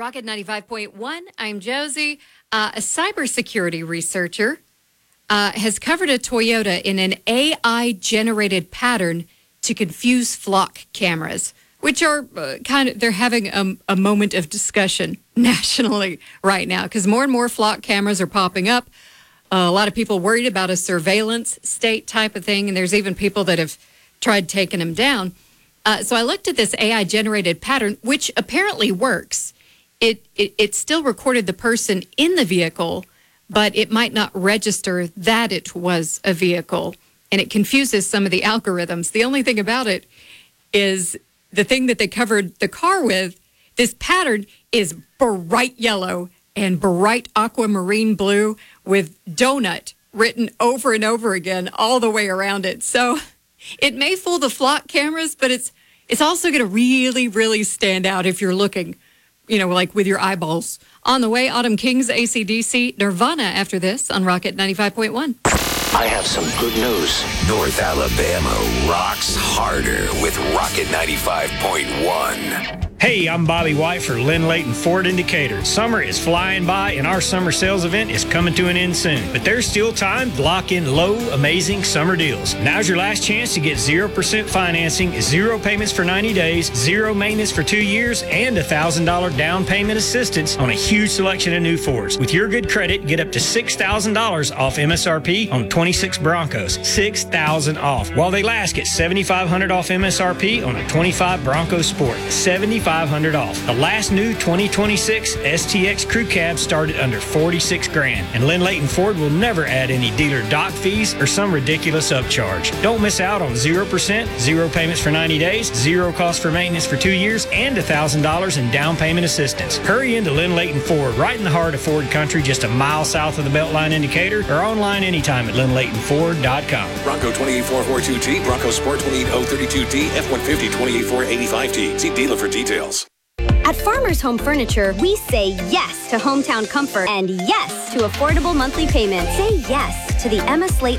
Rocket 95.1. I'm Josie. A cybersecurity researcher has covered a Toyota in an AI-generated pattern to confuse flock cameras, which are they're having a moment of discussion nationally right now because more and more flock cameras are popping up. A lot of people worried about a surveillance state type of thing, and there's even people that have tried taking them down. So I looked at this AI-generated pattern, which apparently works. It still recorded the person in the vehicle, but it might not register that it was a vehicle, and it confuses some of the algorithms. The only thing about it is the thing that they covered the car with, this pattern is bright yellow and bright aquamarine blue with donut written over and over again all the way around it. So it may fool the flock cameras, but it's also going to really, really stand out if you're looking, like with your eyeballs. On the way, Autumn Kings, AC/DC, Nirvana after this on Rocket 95.1. I have some good news. North Alabama rocks harder with Rocket 95.1. Hey, I'm Bobby White for Lynn Layton Ford Indicator. Summer is flying by and our summer sales event is coming to an end soon. But there's still time to lock in low, amazing summer deals. Now's your last chance to get 0% financing, 0 payments for 90 days, 0 maintenance for 2 years, and $1,000 down payment assistance on a huge selection of new Fords. With your good credit, get up to $6,000 off MSRP on 26 Broncos. $6,000 off. While they last, get $7,500 off MSRP on a 25 Bronco Sport. $7,500 off. The last new 2026 STX Crew Cab started under $46,000. And Lynn Layton Ford will never add any dealer dock fees or some ridiculous upcharge. Don't miss out on 0%, 0 payments for 90 days, 0 cost for maintenance for 2 years, and $1,000 in down payment assistance. Hurry into Lynn Layton Ford, right in the heart of Ford country, just a mile south of the Beltline indicator, or online anytime at LynnLaytonFord.com. Bronco 28442T, Bronco Sport 28032T, F-150 28485T. See dealer for details. At Farmers Home Furniture, we say yes to hometown comfort and yes to affordable monthly payments. Say yes to the Emma Slate